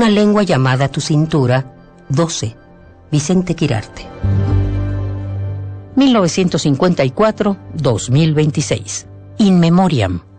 una lengua llamada tu cintura, 12. Vicente Quirarte. 1954-2026. In Memoriam.